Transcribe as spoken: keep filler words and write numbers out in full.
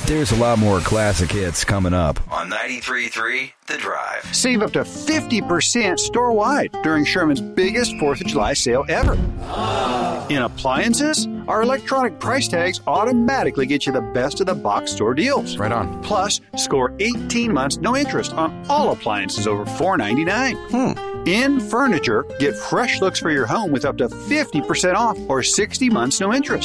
There's a lot more classic hits coming up on ninety-three point three The Drive. Save up to fifty percent store-wide during Sherman's biggest fourth of July sale ever. In appliances, our electronic price tags automatically get you the best of the box store deals. Right on. Plus, score eighteen months no interest on all appliances over four ninety-nine. Hmm. In furniture, get fresh looks for your home with up to fifty percent off or sixty months no interest.